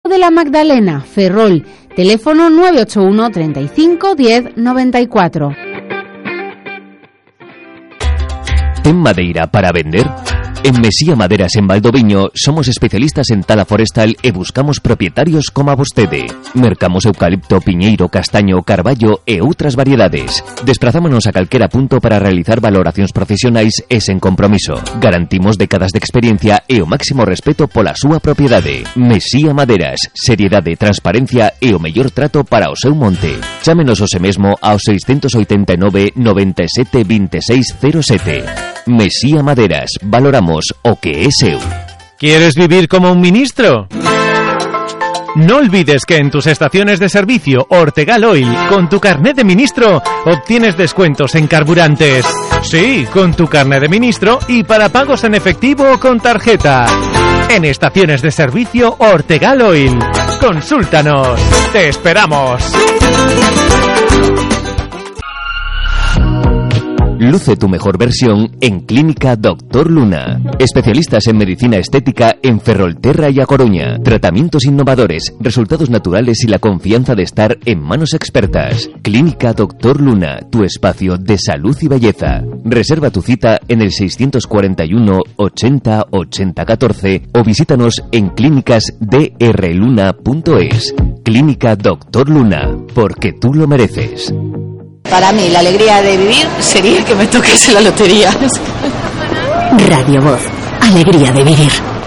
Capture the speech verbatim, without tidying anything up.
de la Magdalena, Ferrol, teléfono nueve ocho uno treinta y cinco diez noventa y cuatro. ¿Ten madeira para vender? En Mesía Maderas en Valdoviño somos especialistas en tala forestal e buscamos propietarios como a vostede. Mercamos eucalipto, piñeiro, castaño, carballo e outras variedades. Desprazámonos a calquera punto para realizar valoracións profesionais e sen compromiso. Garantimos décadas de experiencia e o máximo respeto pola súa propiedade. Mesía Maderas, seriedade, transparencia e o mellor trato para o seu monte. Chámenos hoxe mesmo ao seiscentos oitenta e nove noventa e sete vinte e seis cero sete. Mesía Maderas, valoramos o que es seu. ¿Quieres vivir como un ministro? No olvides que en tus estaciones de servicio Ortegal Oil, con tu carnet de ministro, obtienes descuentos en carburantes. Sí, con tu carnet de ministro y para pagos en efectivo o con tarjeta. En estaciones de servicio Ortegal Oil. Consúltanos. ¡Te esperamos! Luce tu mejor versión en Clínica Doctor Luna. Especialistas en medicina estética en Ferrolterra y A Coruña. Tratamientos innovadores, resultados naturales y la confianza de estar en manos expertas. Clínica Doctor Luna, tu espacio de salud y belleza. Reserva tu cita en el seiscientos cuarenta y uno ochenta ochenta catorce o visítanos en clínicas d r luna punto es. Clínica Doctor Luna, porque tú lo mereces. Para mí, la alegría de vivir sería que me tocase la lotería. Radio Voz, alegría de vivir.